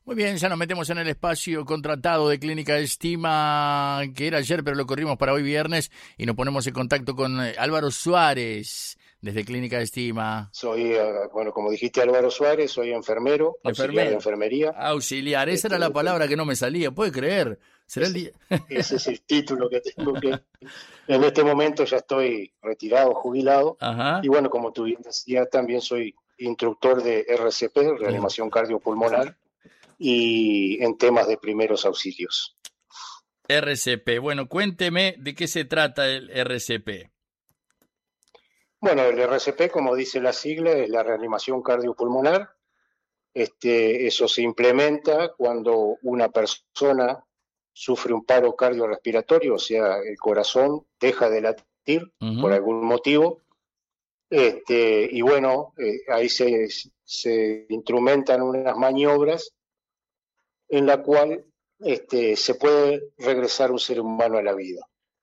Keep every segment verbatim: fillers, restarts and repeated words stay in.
Muy bien, ya nos metemos en el espacio contratado de Clínica Estima, que era ayer, pero lo corrimos para hoy viernes, y nos ponemos en contacto con Álvaro Suárez, desde Clínica Estima. Soy, uh, bueno, como dijiste, Álvaro Suárez, soy enfermero, auxiliar de enfermería. Auxiliar, esa este, era la palabra que no me salía, ¿puede creer? ¿Será ese, el día? ese es el título que tengo que... En este momento ya estoy retirado, jubilado, Ajá. y bueno, como tú bien decías, también soy instructor de R C P, reanimación cardiopulmonar, y en temas de primeros auxilios. R C P, bueno, cuénteme de qué se trata el R C P. Bueno, el R C P, como dice la sigla, es la reanimación cardiopulmonar. Este, eso se implementa cuando una persona sufre un paro cardiorrespiratorio, o sea, el corazón deja de latir uh-huh. por algún motivo. Este, y bueno, eh, ahí se, se instrumentan unas maniobras en la cual este, se puede regresar un ser humano a la vida.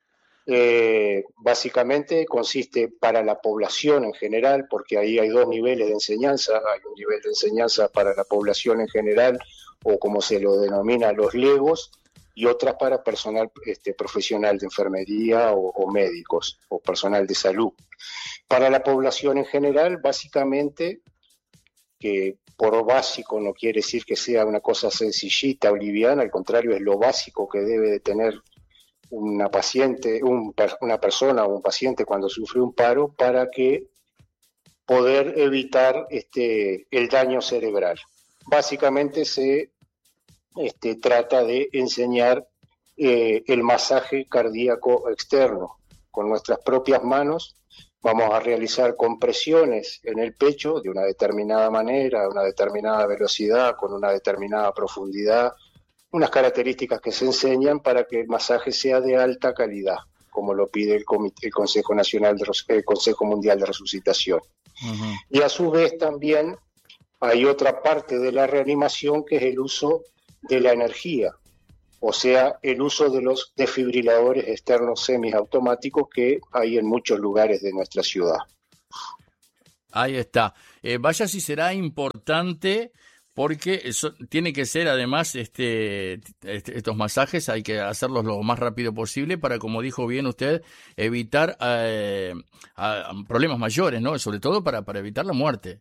Eh, básicamente consiste para la población en general, porque ahí hay dos niveles de enseñanza, hay un nivel de enseñanza para la población en general, o como se lo denomina los legos, y otras para personal este, profesional de enfermería o, o médicos, o personal de salud. Para la población en general, básicamente, que por básico no quiere decir que sea una cosa sencillita o liviana, al contrario, es lo básico que debe de tener una paciente, un, una persona o un paciente cuando sufre un paro para que poder evitar este, el daño cerebral. Básicamente se este, trata de enseñar eh, el masaje cardíaco externo. Con nuestras propias manos vamos a realizar compresiones en el pecho de una determinada manera, de una determinada velocidad, con una determinada profundidad, unas características que se enseñan para que el masaje sea de alta calidad, como lo pide el, Comité, el Consejo Nacional de, el Consejo Mundial de Resucitación. Uh-huh. Y a su vez también hay otra parte de la reanimación que es el uso de la energía, o sea, el uso de los desfibriladores externos semiautomáticos que hay en muchos lugares de nuestra ciudad. Ahí está. Eh, vaya si será importante, porque eso tiene que ser además este, este estos masajes hay que hacerlos lo más rápido posible para, como dijo bien usted, evitar eh, a, problemas mayores, ¿no? Sobre todo para, para evitar la muerte.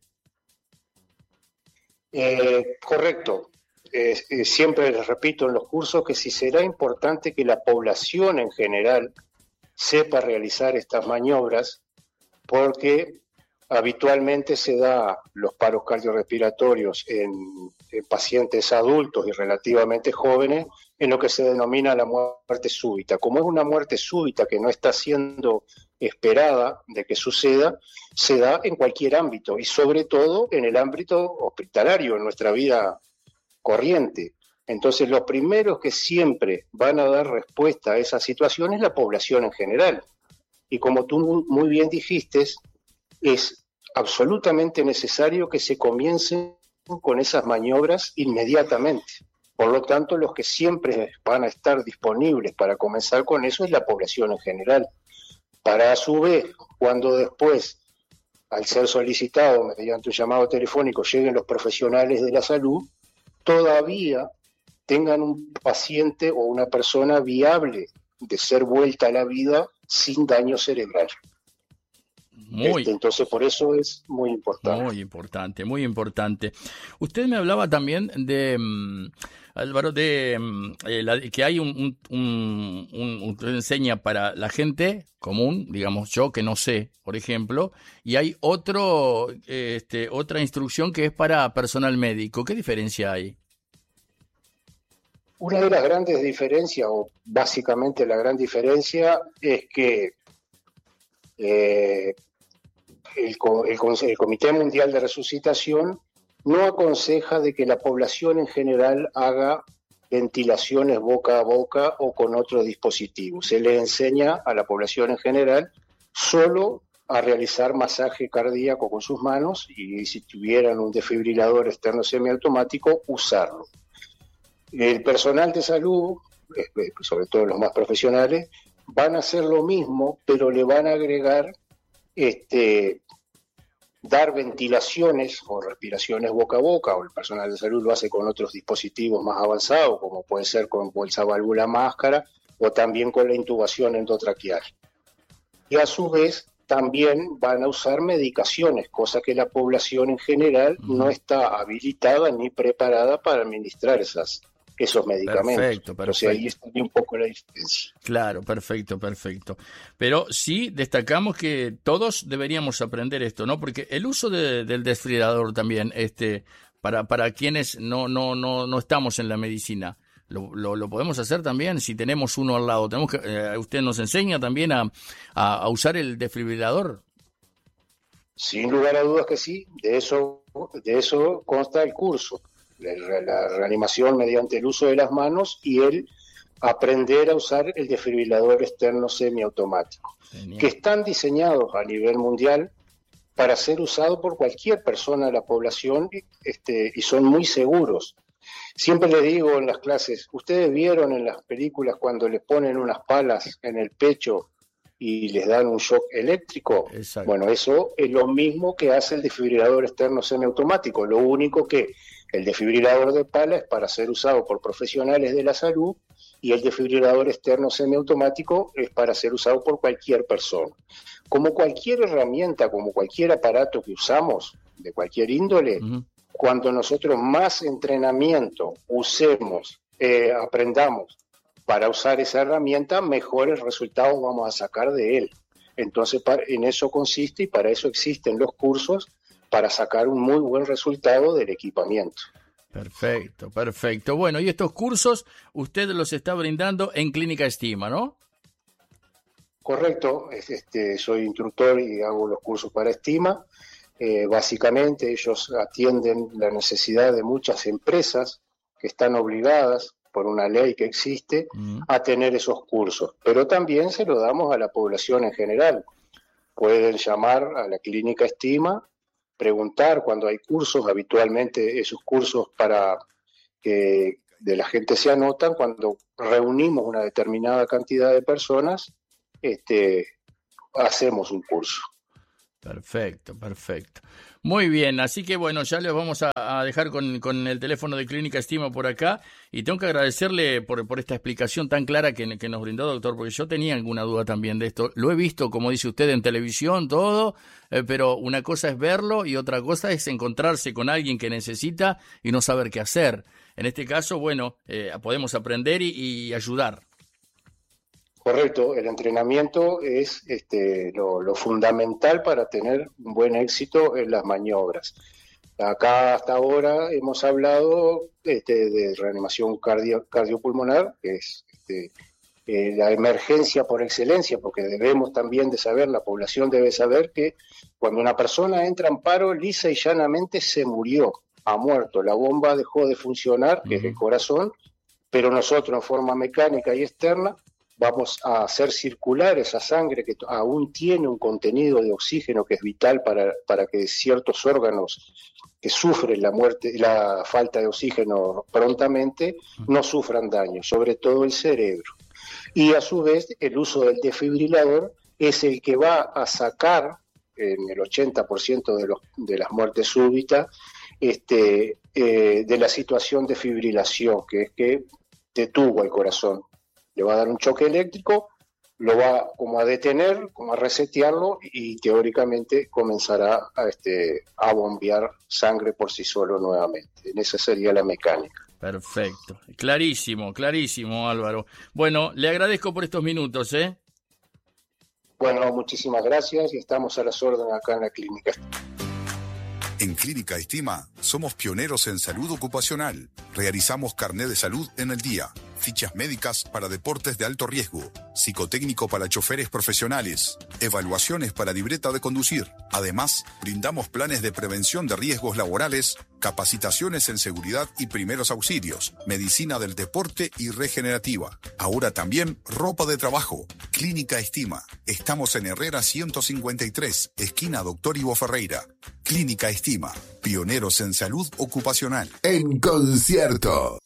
Eh, correcto. Eh, eh, siempre les repito en los cursos que sí será importante que la población en general sepa realizar estas maniobras, porque habitualmente se da los paros cardiorrespiratorios en, en pacientes adultos y relativamente jóvenes en lo que se denomina la muerte súbita. Como es una muerte súbita que no está siendo esperada de que suceda, se da en cualquier ámbito y sobre todo en el ámbito hospitalario, en nuestra vida corriente. Entonces, los primeros que siempre van a dar respuesta a esa situación es la población en general. Y como tú muy bien dijiste, es absolutamente necesario que se comiencen con esas maniobras inmediatamente. Por lo tanto, los que siempre van a estar disponibles para comenzar con eso es la población en general. Para a su vez, cuando después, al ser solicitado mediante un llamado telefónico, lleguen los profesionales de la salud, todavía tengan un paciente o una persona viable de ser vuelta a la vida sin daño cerebral. Muy, este, entonces, por eso es muy importante. Muy importante, muy importante. Usted me hablaba también de, um, Álvaro, de um, eh, la, que hay un, un, un, un, usted enseña para la gente común, digamos yo que no sé, por ejemplo, y hay otro, este, otra instrucción que es para personal médico. ¿Qué diferencia hay? Una de las grandes diferencias, o básicamente la gran diferencia, es que eh, el, el, el Comité Mundial de Resucitación no aconseja de que la población en general haga ventilaciones boca a boca o con otro dispositivo. Se le enseña a la población en general solo a realizar masaje cardíaco con sus manos y si tuvieran un desfibrilador externo semiautomático, usarlo. El personal de salud, sobre todo los más profesionales, van a hacer lo mismo, pero le van a agregar este, dar ventilaciones o respiraciones boca a boca, o el personal de salud lo hace con otros dispositivos más avanzados, como puede ser con bolsa válvula máscara, o también con la intubación endotraqueal. Y a su vez también van a usar medicaciones, cosa que la población en general uh-huh. no está habilitada ni preparada para administrar esas, esos medicamentos. Perfecto, perfecto. Entonces ahí está un poco la diferencia. Claro, perfecto, perfecto. Pero sí destacamos que todos deberíamos aprender esto, ¿no? Porque el uso de, del desfibrilador también, este, para, para quienes no, no, no, no estamos en la medicina, Lo, lo, lo podemos hacer también si tenemos uno al lado. Tenemos que, eh, usted nos enseña también a, a, a usar el desfibrilador. Sin lugar a dudas que sí, de eso, de eso consta el curso, la, la reanimación mediante el uso de las manos y el aprender a usar el desfibrilador externo semiautomático, Genial. que están diseñados a nivel mundial para ser usados por cualquier persona de la población este, y son muy seguros. Siempre le digo en las clases, ¿ustedes vieron en las películas cuando les ponen unas palas en el pecho y les dan un shock eléctrico? Exacto. Bueno, eso es lo mismo que hace el desfibrilador externo semiautomático, lo único que el desfibrilador de pala es para ser usado por profesionales de la salud y el desfibrilador externo semiautomático es para ser usado por cualquier persona. Como cualquier herramienta, como cualquier aparato que usamos, de cualquier índole, uh-huh. cuando nosotros más entrenamiento usemos, eh, aprendamos para usar esa herramienta, mejores resultados vamos a sacar de él. Entonces, para, en eso consiste y para eso existen los cursos, para sacar un muy buen resultado del equipamiento. Perfecto, perfecto. Bueno, y estos cursos usted los está brindando en Clínica Estima, ¿no? Correcto, este, soy instructor y hago los cursos para Estima. Eh, básicamente ellos atienden la necesidad de muchas empresas que están obligadas por una ley que existe uh-huh. a tener esos cursos, pero también se lo damos a la población en general. Pueden llamar a la Clínica Estima, preguntar cuando hay cursos, habitualmente esos cursos para que de la gente se anotan, cuando reunimos una determinada cantidad de personas, este, hacemos un curso. Perfecto, perfecto. Muy bien, así que bueno, ya les vamos a, a dejar con, con el teléfono de Clínica Estima por acá y tengo que agradecerle por, por esta explicación tan clara que, que nos brindó, doctor, porque yo tenía alguna duda también de esto. Lo he visto, como dice usted, en televisión, todo, eh, pero una cosa es verlo y otra cosa es encontrarse con alguien que necesita y no saber qué hacer. En este caso, bueno, eh, podemos aprender y, y ayudar. Correcto, el entrenamiento es este, lo, lo fundamental para tener un buen éxito en las maniobras. Acá hasta ahora hemos hablado este, de reanimación cardio, cardiopulmonar, que es este, eh, la emergencia por excelencia, porque debemos también de saber, la población debe saber que cuando una persona entra en paro, lisa y llanamente se murió, ha muerto, la bomba dejó de funcionar, que uh-huh. es el corazón, pero nosotros en forma mecánica y externa vamos a hacer circular esa sangre que aún tiene un contenido de oxígeno que es vital para, para que ciertos órganos que sufren la muerte, la falta de oxígeno prontamente, no sufran daño, sobre todo el cerebro. Y a su vez, el uso del desfibrilador es el que va a sacar, en el ochenta por ciento de, los, de las muertes súbitas, este, eh, de la situación de fibrilación, que es que detuvo el corazón. Le va a dar un choque eléctrico, lo va como a detener, como a resetearlo y teóricamente comenzará a, este, a bombear sangre por sí solo nuevamente. En esa sería la mecánica. Perfecto. Clarísimo, clarísimo, Álvaro. Bueno, le agradezco por estos minutos, ¿eh? Bueno, muchísimas gracias y estamos a las órdenes acá en la clínica. En Clínica Estima somos pioneros en salud ocupacional. Realizamos carné de salud en el día, fichas médicas para deportes de alto riesgo, psicotécnico para choferes profesionales, evaluaciones para libreta de conducir. Además, brindamos planes de prevención de riesgos laborales, capacitaciones en seguridad y primeros auxilios, medicina del deporte y regenerativa. Ahora también ropa de trabajo. Clínica Estima. Estamos en Herrera ciento cincuenta y tres, esquina Doctor Ivo Ferreira. Clínica Estima. Pioneros en salud ocupacional. En concierto.